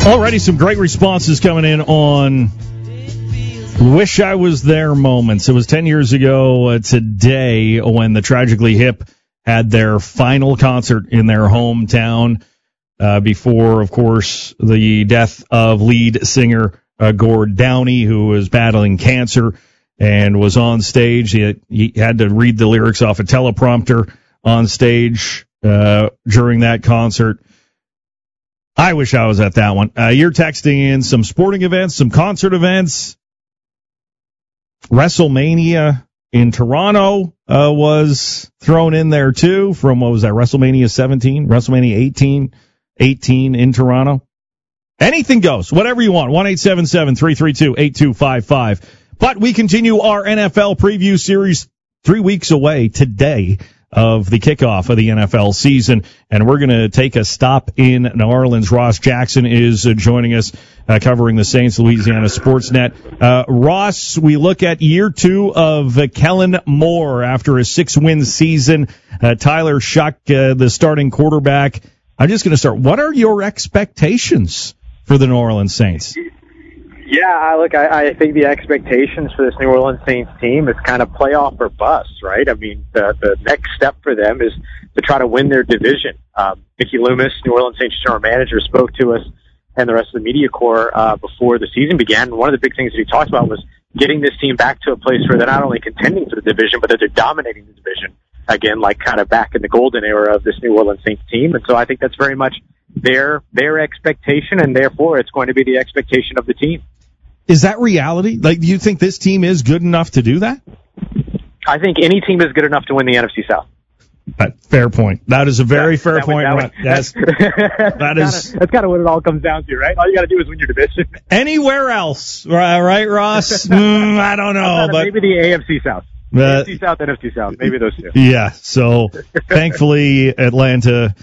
Already some great responses coming in on Wish I Was There moments. It was 10 years ago today when the Tragically Hip had their final concert in their hometown before, of course, the death of lead singer Gord Downie, who was battling cancer and was on stage. He had to read the lyrics off a teleprompter on stage during that concert. I wish I was at that one. You're texting in some sporting events, some concert events. WrestleMania in Toronto was thrown in there too from, what was that, WrestleMania 17? WrestleMania 18 in Toronto. Anything goes, whatever you want. 1-877-332-8255. But we continue our NFL preview series 3 weeks away today of the kickoff of the NFL season, and we're going to take a stop in New Orleans. Ross Jackson is joining us, covering the Saints Louisiana Sportsnet. Ross, we look at year 2 of Kellen Moore after a 6-win season. Tyler Shuck, the starting quarterback. I'm just going to start. What are your expectations for the New Orleans Saints? Yeah, I think the expectations for this New Orleans Saints team is kind of playoff or bust, right? I mean, the next step for them is to try to win their division. Mickey Loomis, New Orleans Saints general manager, spoke to us and the rest of the media corps before the season began. And one of the big things that he talked about was getting this team back to a place where they're not only contending for the division, but that they're dominating the division again, like kind of back in the golden era of this New Orleans Saints team. And so I think that's very much their expectation, and therefore it's going to be the expectation of the team. Is that reality? Like, do you think this team is good enough to do that? I think any team is good enough to win the NFC South. Fair point. That is a very fair point. Yes, that's kind of what it all comes down to, right? All you got to do is win your division. Anywhere else, right, Ross? I don't know, but maybe the AFC South. AFC South, NFC South, maybe those two. Yeah. So, thankfully, Atlanta.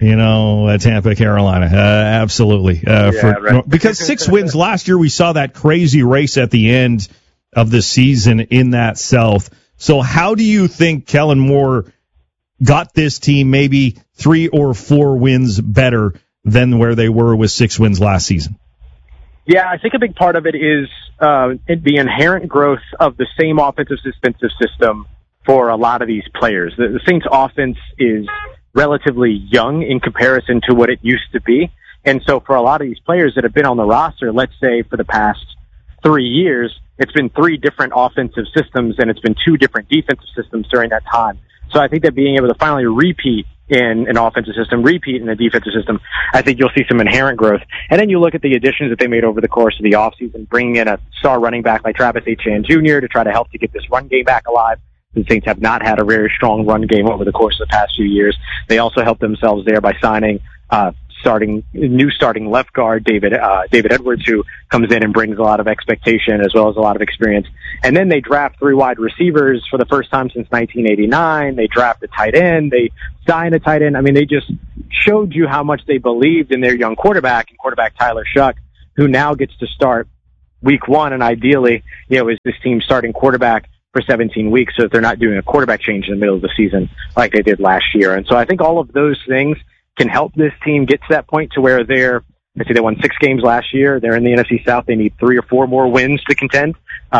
Tampa, Carolina. Absolutely. Right. Because 6 wins last year, we saw that crazy race at the end of the season in that South. So how do you think Kellen Moore got this team maybe 3 or 4 wins better than where they were with 6 wins last season? Yeah, I think a big part of it is the inherent growth of the same offensive defensive system for a lot of these players. The Saints offense is relatively young in comparison to what it used to be. And so for a lot of these players that have been on the roster, let's say for the past 3 years, it's been 3 different offensive systems and it's been 2 different defensive systems during that time. So I think that being able to finally repeat in an offensive system, repeat in a defensive system, I think you'll see some inherent growth. And then you look at the additions that they made over the course of the offseason, bringing in a star running back like Travis Etienne Jr. to try to help to get this run game back alive. The Saints have not had a very strong run game over the course of the past few years. They also helped themselves there by signing starting left guard David Edwards, who comes in and brings a lot of expectation as well as a lot of experience. And then they draft 3 wide receivers for the first time since 1989. They draft a tight end. They sign a tight end. I mean, they just showed you how much they believed in their young quarterback Tyler Shuck, who now gets to start week 1 and ideally, is this team starting quarterback for 17 weeks so that they're not doing a quarterback change in the middle of the season like they did last year. And so I think all of those things can help this team get to that point to where they won 6 games last year. They're in the NFC South. They need 3 or 4 more wins to contend.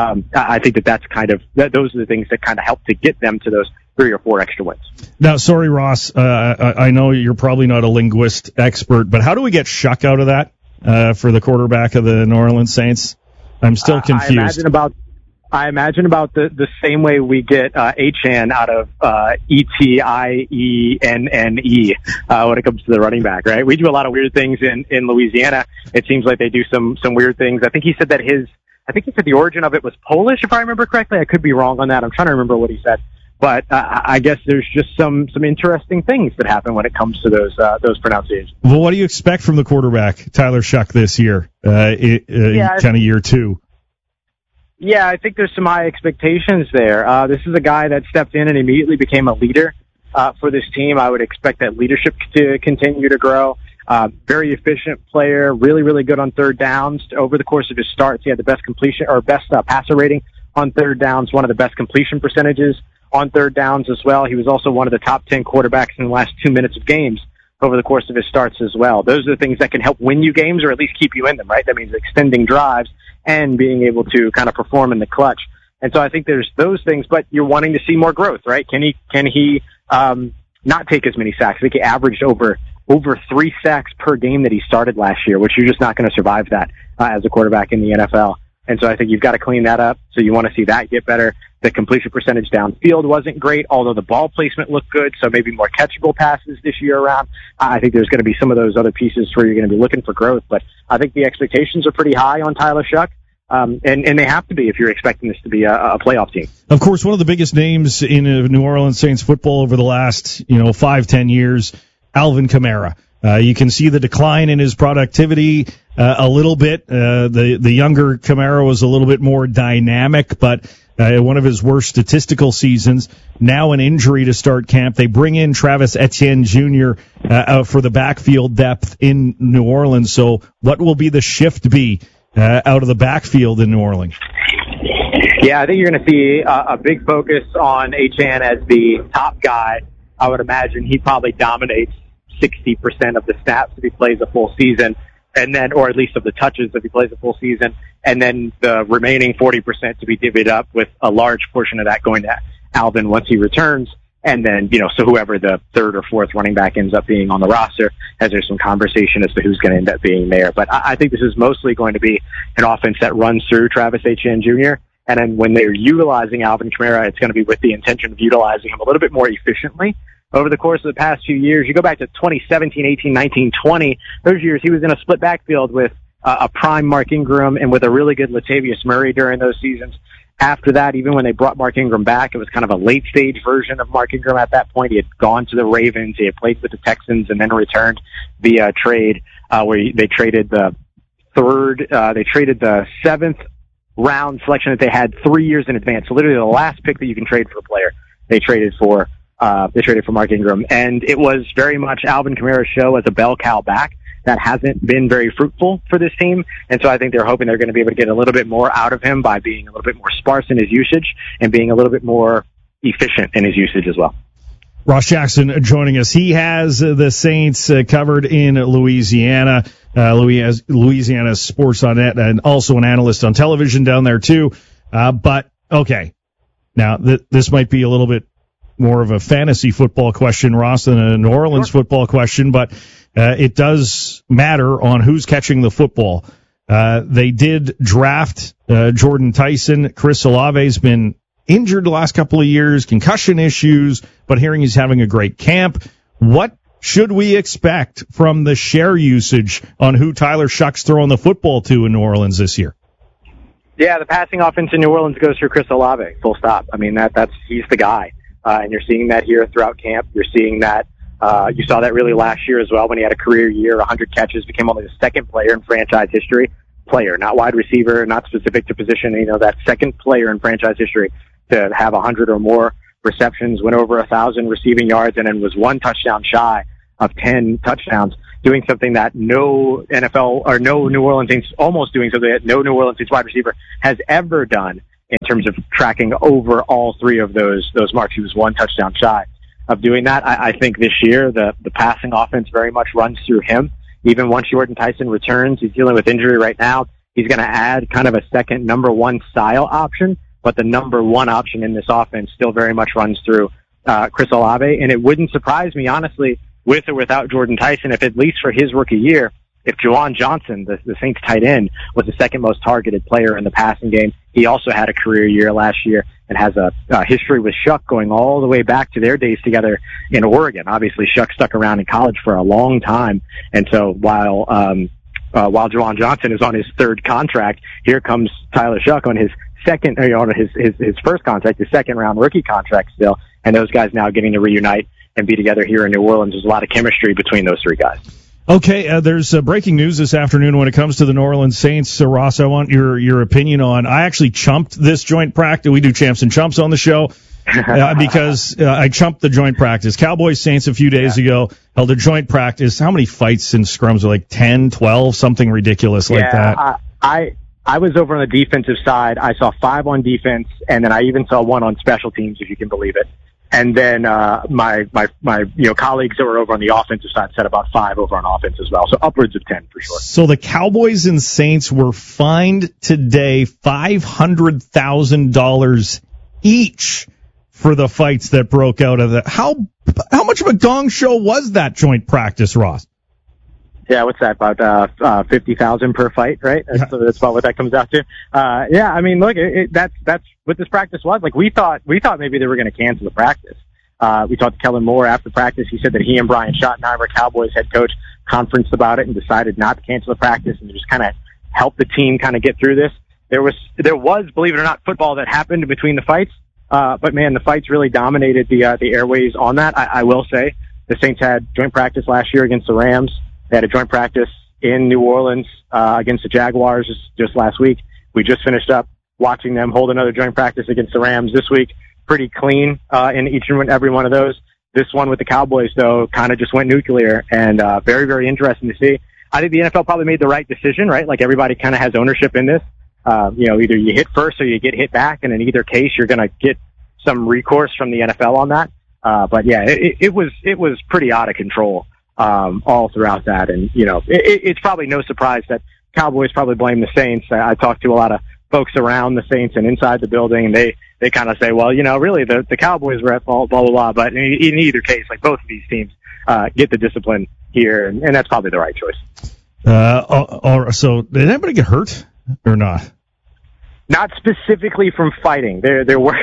I think those are the things that kind of help to get them to those 3 or 4 extra wins. Now, sorry, Ross, I know you're probably not a linguist expert, but how do we get Shuck out of that for the quarterback of the New Orleans Saints? I'm still confused. I imagine about the same way we get Achane out of Etienne when it comes to the running back, right? We do a lot of weird things in Louisiana. It seems like they do some weird things. I think he said the origin of it was Polish, if I remember correctly. I could be wrong on that. I'm trying to remember what he said. But I guess there's just some interesting things that happen when it comes to those pronunciations. Well, what do you expect from the quarterback, Tyler Shuck, this year, kind of year 2? Yeah, I think there's some high expectations there. This is a guy that stepped in and immediately became a leader for this team. I would expect that leadership to continue to grow. Very efficient player, really, really good on third downs. Over the course of his starts, he had the best passer rating on third downs, one of the best completion percentages on third downs as well. He was also one of the top 10 quarterbacks in the last 2 minutes of games over the course of his starts as well. Those are the things that can help win you games or at least keep you in them, right? That means extending drives and being able to kind of perform in the clutch. And so I think there's those things, but you're wanting to see more growth, right? Can he not take as many sacks? I think he averaged over 3 sacks per game that he started last year, which you're just not going to survive that as a quarterback in the NFL. And so I think you've got to clean that up. So you want to see that get better. The completion percentage downfield wasn't great, although the ball placement looked good. So maybe more catchable passes this year around. I think there's going to be some of those other pieces where you're going to be looking for growth. But I think the expectations are pretty high on Tyler Shough. And they have to be if you're expecting this to be a playoff team. Of course, one of the biggest names in New Orleans Saints football over the last 5-10 years, Alvin Kamara. You can see the decline in his productivity a little bit. The younger Kamara was a little bit more dynamic, but one of his worst statistical seasons. Now an injury to start camp. They bring in Travis Etienne Jr. For the backfield depth in New Orleans. So what will be the shift be out of the backfield in New Orleans? Yeah, I think you're going to see a big focus on Etienne as the top guy. I would imagine he probably dominates 60% of the snaps if he plays a full season, and then, or at least of the touches if he plays a full season, and then the remaining 40% to be divvied up with a large portion of that going to Alvin once he returns. And then, so whoever the third or fourth running back ends up being on the roster, as there's some conversation as to who's going to end up being there. But I think this is mostly going to be an offense that runs through Travis Etienne Jr. And then when they're utilizing Alvin Kamara, it's going to be with the intention of utilizing him a little bit more efficiently. Over the course of the past few years, you go back to 2017, 18, 19, 20, those years he was in a split backfield with a prime Mark Ingram and with a really good Latavius Murray during those seasons. After that, even when they brought Mark Ingram back, it was kind of a late-stage version of Mark Ingram at that point. He had gone to the Ravens, he had played with the Texans, and then returned via trade where they traded the seventh round selection that they had 3 years in advance. So literally the last pick that you can trade for a player, they traded for Mark Ingram. And it was very much Alvin Kamara's show as a bell cow back. That hasn't been very fruitful for this team. And so I think they're hoping they're going to be able to get a little bit more out of him by being a little bit more sparse in his usage and being a little bit more efficient in his usage as well. Ross Jackson joining us. He has the Saints covered in Louisiana, Louisiana Sports.net, and also an analyst on television down there too. But okay, now this might be a little bit more of a fantasy football question, Ross, than a New Orleans football question, but it does matter on who's catching the football. They did draft Jordan Tyson. Chris Olave's been injured the last couple of years, concussion issues, but hearing he's having a great camp. What should we expect from the share usage on who Tyler Shough's throwing the football to in New Orleans this year? Yeah, the passing offense in New Orleans goes through Chris Olave, full stop. I mean, he's the guy. And you're seeing that here throughout camp. You're seeing that, you saw that really last year as well when he had a career year, 100 catches, became only the second player in franchise history. Player, not wide receiver, not specific to position. That second player in franchise history to have 100 or more receptions, went over 1,000 receiving yards, and then was one touchdown shy of 10 touchdowns, doing something that no NFL or no New Orleans Saints, almost doing something that no New Orleans Saints wide receiver has ever done in terms of tracking over all three of those marks. He was one touchdown shy of doing that. I think this year the passing offense very much runs through him. Even once Jordan Tyson returns, he's dealing with injury right now. He's going to add kind of a second number one style option, but the number one option in this offense still very much runs through Chris Olave. And it wouldn't surprise me, honestly, with or without Jordan Tyson, if at least for his rookie year, if Juwan Johnson, the Saints tight end, was the second most targeted player in the passing game. He also had a career year last year and has a history with Shough going all the way back to their days together in Oregon. Obviously, Shough stuck around in college for a long time. And so while Juwan Johnson is on his third contract, here comes Tyler Shough on his second, on his first contract, his second round rookie contract still. And those guys now getting to reunite and be together here in New Orleans. There's a lot of chemistry between those three guys. Okay, there's breaking news this afternoon when it comes to the New Orleans Saints. Ross, I want your opinion on. I actually chumped this joint practice. We do champs and chumps on the show because I chumped the joint practice. Cowboys Saints a few days ago held a joint practice. How many fights and scrums? Like 10, 12, something ridiculous like that. I was over on the defensive side. I saw 5 on defense, and then I even saw 1 on special teams, if you can believe it. And then my colleagues that were over on the offensive side said about 5 over on offense as well. So upwards of 10 for sure. So the Cowboys and Saints were fined today $500,000 each for the fights that broke out of that. How much of a gong show was that joint practice, Ross? Yeah, what's that, about 50,000 per fight, right? That's about what that comes out to. Yeah, I mean, look, that's what this practice was. Like, we thought maybe they were going to cancel the practice. We talked to Kellen Moore after practice. He said that he and Brian Schottenheimer, Cowboys head coach, conferenced about it and decided not to cancel the practice and just kind of help the team kind of get through this. There was, believe it or not, football that happened between the fights. But man, the fights really dominated the airways on that. I will say the Saints had joint practice last year against the Rams. They had a joint practice in New Orleans against the Jaguars just last week. We just finished up watching them hold another joint practice against the Rams this week. Pretty clean in each and every one of those. This one with the Cowboys, though, kind of just went nuclear, and very, very interesting to see. I think the NFL probably made the right decision, right? Like, everybody kind of has ownership in this. Either you hit first or you get hit back, and in either case, you're going to get some recourse from the NFL on that. But yeah, it was pretty out of control. All throughout that. And, it's probably no surprise that Cowboys probably blame the Saints. I talked to a lot of folks around the Saints and inside the building, and they kind of say, well, really the Cowboys were at fault, blah, blah, blah. But in either case, like, both of these teams, get the discipline here, and that's probably the right choice. So did anybody get hurt or not? Not specifically from fighting. There were,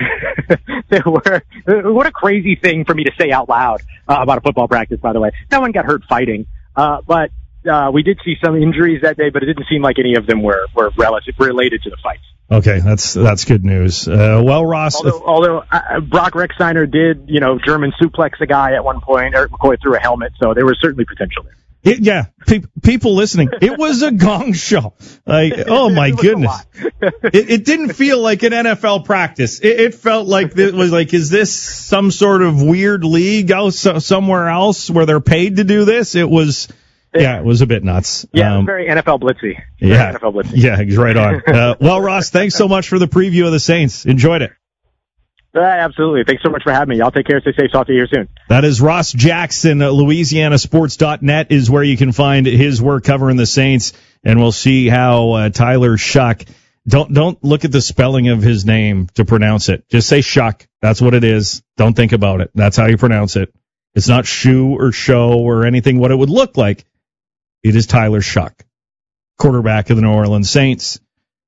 what a crazy thing for me to say out loud, about a football practice, by the way. No one got hurt fighting. But we did see some injuries that day, but it didn't seem like any of them were related to the fights. Okay, that's good news. Well, Ross. Although Brock Rexsteiner did, German suplex a guy at one point. Eric McCoy threw a helmet, so there was certainly potential there. People listening, it was a gong show. Like, oh my goodness. It didn't feel like an NFL practice. It felt like it was like, is this some sort of weird league out somewhere else where they're paid to do this? It was a bit nuts. Yeah, it was very NFL blitzy. NFL blitzy. Yeah, he's right on. Well, Ross, thanks so much for the preview of the Saints. Enjoyed it. Absolutely. Thanks so much for having me. Y'all take care. Stay safe. Talk to you here soon. That is Ross Jackson. LouisianaSports.net is where you can find his work covering the Saints, and we'll see how Tyler Shuck. Don't look at the spelling of his name to pronounce it. Just say Shuck. That's what it is. Don't think about it. That's how you pronounce it. It's not shoe or show or anything what it would look like. It is Tyler Shuck, quarterback of the New Orleans Saints.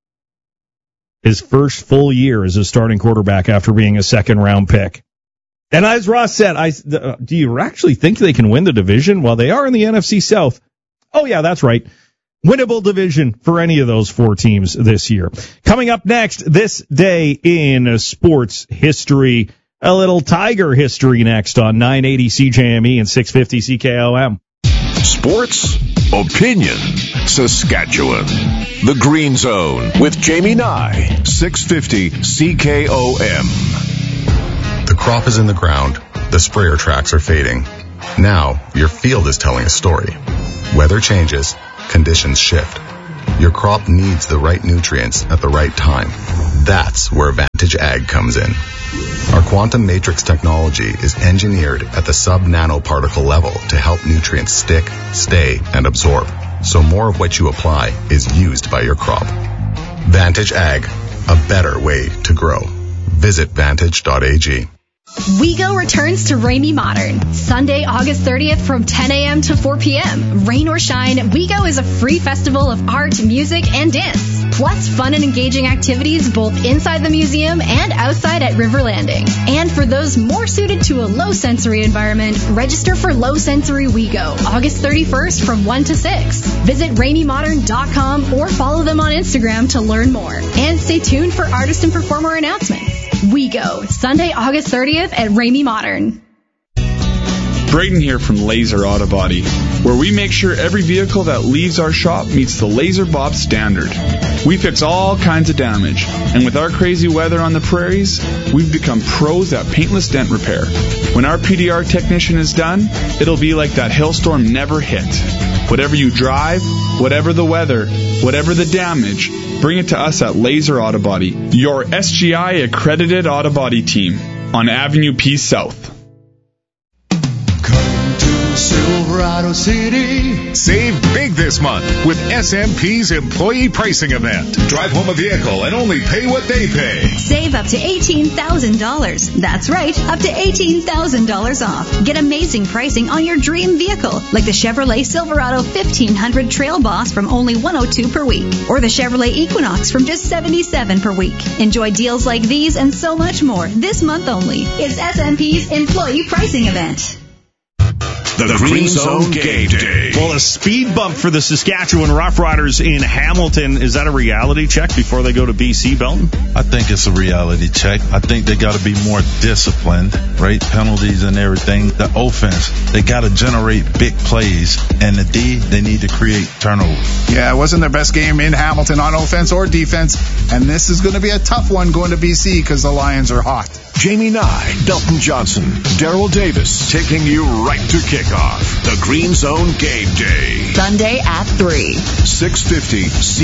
His first full year as a starting quarterback after being a second-round pick. And as Ross said, do you actually think they can win the division? Well, they are in the NFC South. Oh, yeah, that's right. Winnable division for any of those 4 teams this year. Coming up next, this day in sports history, a little Tiger history next on 980 CJME and 650 CKOM. Sports Opinion Saskatchewan. The Green Zone with Jamie Nye, 650 CKOM. The crop is in the ground. The sprayer tracks are fading. Now, your field is telling a story. Weather changes. Conditions shift. Your crop needs the right nutrients at the right time. That's where Vantage Ag comes in. Our quantum matrix technology is engineered at the sub-nanoparticle level to help nutrients stick, stay, and absorb, so more of what you apply is used by your crop. Vantage Ag, a better way to grow. Visit vantage.ag. WeGo returns to Ramey Modern, Sunday, August 30th from 10 a.m. to 4 p.m. Rain or shine, WeGo is a free festival of art, music, and dance. Plus fun and engaging activities both inside the museum and outside at River Landing. And for those more suited to a low-sensory environment, register for Low Sensory WeGo, August 31st from 1 to 6. Visit RameyModern.com or follow them on Instagram to learn more. And stay tuned for artist and performer announcements. WeGo, Sunday, August 30th at Ramey Modern. Braden here from Laser Auto Body, where we make sure every vehicle that leaves our shop meets the Laser Bob standard. We fix all kinds of damage, and with our crazy weather on the prairies, we've become pros at paintless dent repair. When our PDR technician is done, it'll be like that hailstorm never hit. Whatever you drive, whatever the weather, whatever the damage, bring it to us at Laser Auto Body, your SGI accredited auto body team. on Avenue P South. Silverado City. Save big this month with SMP's employee pricing event. Drive home a vehicle and only pay what they pay. Save up to $18,000. That's right, up to $18,000 off. Get amazing pricing on your dream vehicle, like the Chevrolet Silverado 1500 Trail Boss from only $102 per week, or the Chevrolet Equinox from just $77 per week. Enjoy deals like these and so much more this month only. It's SMP's employee pricing event. The Green Zone Game Day. Well, a speed bump for the Saskatchewan Roughriders in Hamilton. Is that a reality check before they go to BC, Belton? I think it's a reality check. I think they got to be more disciplined, right? Penalties and everything. The offense, they got to generate big plays. And the D, they need to create turnovers. Yeah, it wasn't their best game in Hamilton on offense or defense. And this is going to be a tough one going to BC because the Lions are hot. Jamie Nye, Belton Johnson, Daryl Davis, taking you right to kickoff. The Green Zone Game Day. Sunday at 3. 650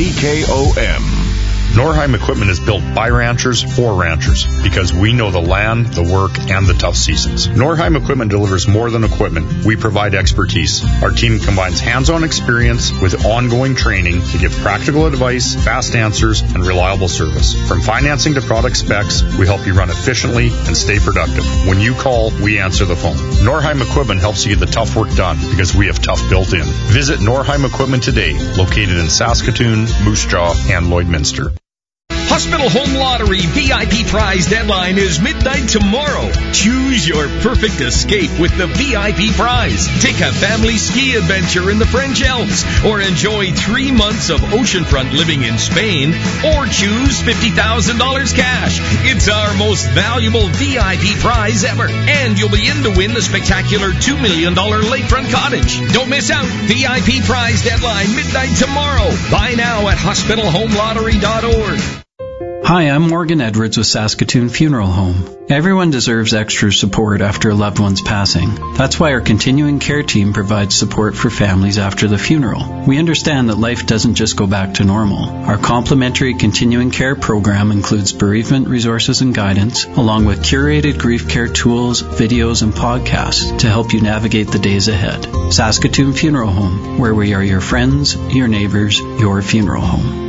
CKOM. Norheim Equipment is built by ranchers for ranchers because we know the land, the work, and the tough seasons. Norheim Equipment delivers more than equipment. We provide expertise. Our team combines hands-on experience with ongoing training to give practical advice, fast answers, and reliable service. From financing to product specs, we help you run efficiently and stay productive. When you call, we answer the phone. Norheim Equipment helps you get the tough work done because we have tough built in. Visit Norheim Equipment today, located in Saskatoon, Moose Jaw, and Lloydminster. Hospital Home Lottery VIP prize deadline is midnight tomorrow. Choose your perfect escape with the VIP prize. Take a family ski adventure in the French Alps, or enjoy 3 months of oceanfront living in Spain, or choose $50,000 cash. It's our most valuable VIP prize ever, and you'll be in to win the spectacular $2 million lakefront cottage. Don't miss out. VIP prize deadline midnight tomorrow. Buy now at hospitalhomelottery.org. Hi, I'm Morgan Edwards with Saskatoon Funeral Home. Everyone deserves extra support after a loved one's passing. That's why our continuing care team provides support for families after the funeral. We understand that life doesn't just go back to normal. Our complimentary continuing care program includes bereavement resources and guidance, along with curated grief care tools, videos, and podcasts to help you navigate the days ahead. Saskatoon Funeral Home, where we are your friends, your neighbors, your funeral home.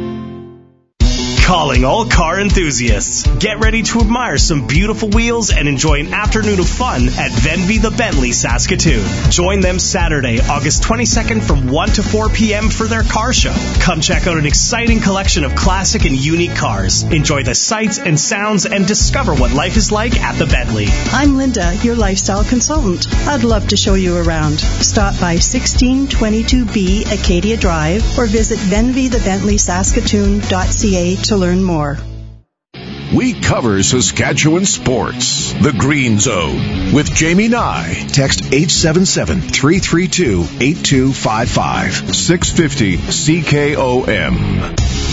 Calling all car enthusiasts. Get ready to admire some beautiful wheels and enjoy an afternoon of fun at Venvy the Bentley Saskatoon. Join them Saturday, August 22nd from 1 to 4 p.m. for their car show. Come check out an exciting collection of classic and unique cars. Enjoy the sights and sounds and discover what life is like at the Bentley. I'm Linda, your lifestyle consultant. I'd love to show you around. Stop by 1622B Acadia Drive or visit venvythebentleyssaskatoon.ca to learn more. We cover Saskatchewan sports. The Green Zone with Jamie Nye. Text 877-332-8255. 650 CKOM.